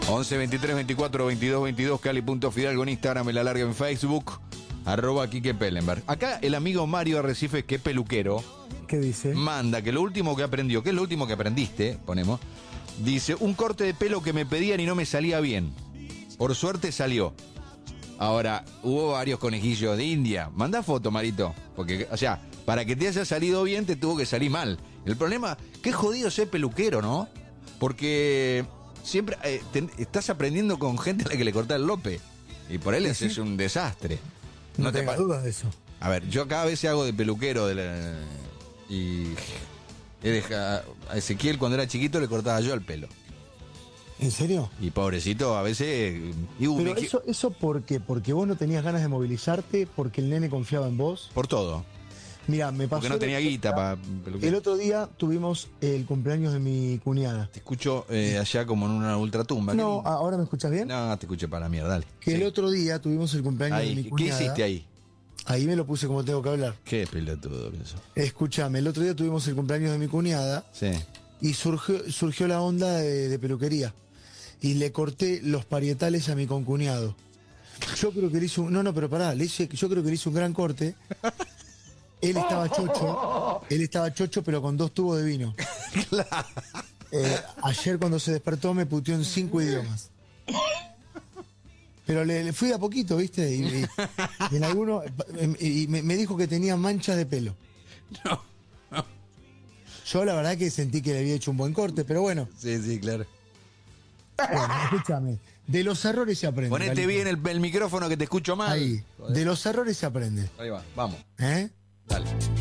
11 23 24 22 22, Cali.Fidalgo en Instagram, La Larga en Facebook, @Quique Pellenberg. Acá el amigo Mario Arrecifes, que es peluquero, ¿Qué dice? manda que lo último que aprendió, que es lo último que aprendiste, ponemos, dice, un corte de pelo que me pedían y no me salía bien. Por suerte salió. Ahora, hubo varios conejillos de India. Manda foto, Marito. Porque, o sea, para que te haya salido bien, te tuvo que salir mal. El problema, qué jodido ser peluquero, ¿no? Porque siempre estás aprendiendo con gente a la que le cortás el lope. Y por él es un desastre. No tengas dudas de eso. A ver, yo cada vez hago de peluquero y a Ezequiel cuando era chiquito le cortaba yo el pelo. ¿En serio? Y pobrecito, a veces... Pero eso ¿por qué? ¿Porque vos no tenías ganas de movilizarte? ¿Porque el nene confiaba en vos? Por todo. Mira, me pasó... Porque no tenía guita para peluquero. El otro día tuvimos el cumpleaños de mi cuñada. Te escucho allá como en una ultratumba. No, ¿ahora me escuchas bien? No, te escuché para la mierda, dale. Que Sí. el otro día tuvimos el cumpleaños de mi ¿Qué cuñada. hiciste ahí? Ahí me lo puse como tengo que hablar. Qué pelotudo que eso. Escúchame, el otro día tuvimos el cumpleaños de mi cuñada Sí. y surgió la onda de peluquería. Y le corté los parietales a mi concuñado. Yo creo que le hizo un... No, pero pará, yo creo que le hizo un gran corte. Él estaba chocho, pero con 2 tubos de vino. Claro. Ayer cuando se despertó me puteó en 5 idiomas. Pero le fui de a poquito, ¿viste? Y en alguno... Y me dijo que tenía manchas de pelo. No. Yo la verdad que sentí que le había hecho un buen corte, pero bueno. Sí, claro. Bueno, escúchame. De los errores se aprende. Ponete Galito. bien el micrófono que te escucho mal. Ahí. Joder. De los errores se aprende. Ahí va, vamos. ¿Eh? Dale.